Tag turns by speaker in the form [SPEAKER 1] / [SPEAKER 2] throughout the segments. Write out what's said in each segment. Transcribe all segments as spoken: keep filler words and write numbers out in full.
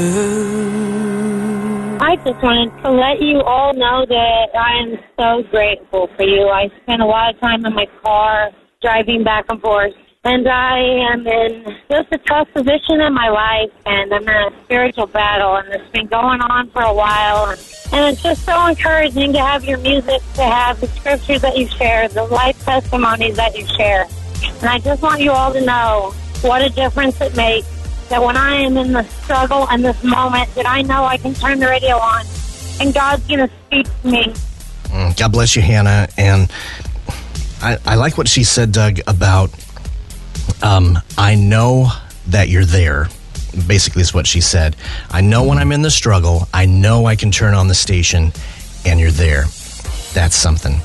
[SPEAKER 1] I just wanted to let you all know that I am so grateful for you. I spend a lot of time in my car driving back and forth, and I am in just a tough position in my life, and I'm in a spiritual battle, and it's been going on for a while, and, and it's just so encouraging to have your music, to have the scriptures that you share, the life testimonies that you share. And I just want you all to know what a difference it makes, that when I am in the struggle and this moment, that I know I can turn the radio on and God's going to speak to me.
[SPEAKER 2] God bless you, Hannah. And I, I like what she said, Doug, about um, I know that you're there. Basically is what she said. I know when I'm in the struggle, I know I can turn on the station and you're there. That's something.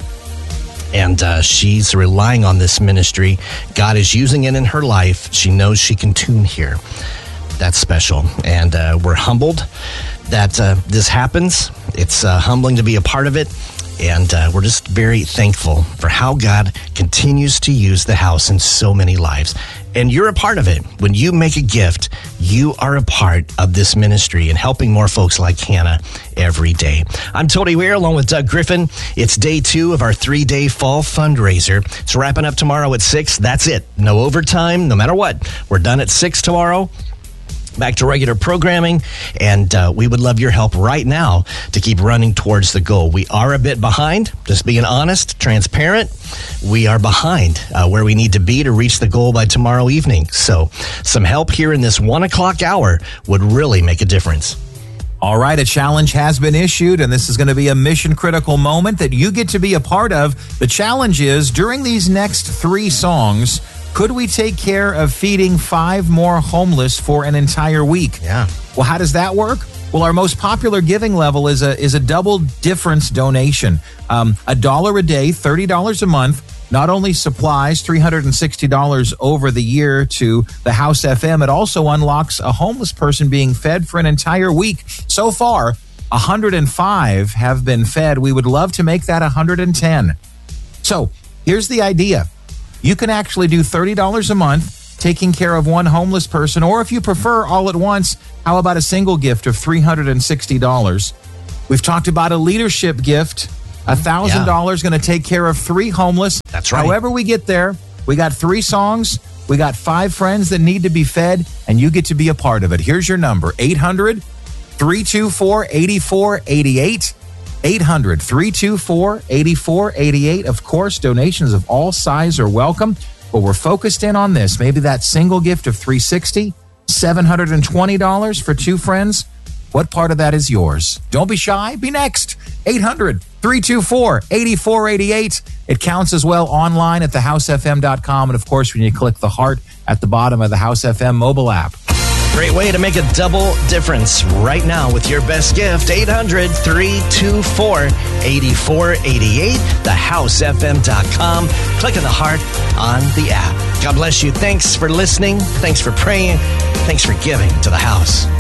[SPEAKER 2] And uh, she's relying on this ministry. God is using it in her life. She knows she can tune here. That's special. And uh, we're humbled that uh, this happens. It's uh, humbling to be a part of it. And uh, we're just very thankful for how God continues to use the house in so many lives. And you're a part of it. When you make a gift, you are a part of this ministry and helping more folks like Hannah every day. I'm Tony Weir along with Doug Griffin. It's day two of our three-day fall fundraiser. It's wrapping up tomorrow at six. That's it. No overtime, no matter what. We're done at six tomorrow. Back to regular programming, and uh, we would love your help right now to keep running towards the goal. We are a bit behind, just being honest, transparent. We are behind uh, where we need to be to reach the goal by tomorrow evening. So some help here in this one o'clock hour would really make a difference.
[SPEAKER 3] All right, a challenge has been issued, and this is going to be a mission-critical moment that you get to be a part of. The challenge is, during these next three songs, could we take care of feeding five more homeless for an entire week?
[SPEAKER 2] Yeah.
[SPEAKER 3] Well, how does that work? Well, our most popular giving level is a is a double difference donation. Um, a dollar a day, thirty dollars a month, not only supplies three hundred sixty dollars over the year to the House F M, it also unlocks a homeless person being fed for an entire week. So far, one hundred five have been fed. We would love to make that one hundred ten. So here's the idea. You can actually do thirty dollars a month, taking care of one homeless person, or if you prefer all at once, how about a single gift of three hundred sixty dollars? We've talked about a leadership gift, one thousand dollars yeah. going to take care of three homeless.
[SPEAKER 2] That's right.
[SPEAKER 3] However we get there, we got three songs, we got five friends that need to be fed, and you get to be a part of it. Here's your number, eight hundred, three two four, eight four eight eight. eight hundred, three two four, eight four eight eight. Of course, donations of all sizes are welcome, but we're focused in on this. Maybe that single gift of three hundred sixty dollars, seven hundred twenty dollars for two friends. What part of that is yours? Don't be shy. Be next. eight hundred, three two four, eight four eight eight. It counts as well online at the house f m dot com. And of course, when you click the heart at the bottom of the House F M mobile app.
[SPEAKER 2] Great way to make a double difference right now with your best gift. eight hundred, three two four, eight four eight eight, the house f m dot com. Click on the heart on the app. God bless you. Thanks for listening. Thanks for praying. Thanks for giving to the house.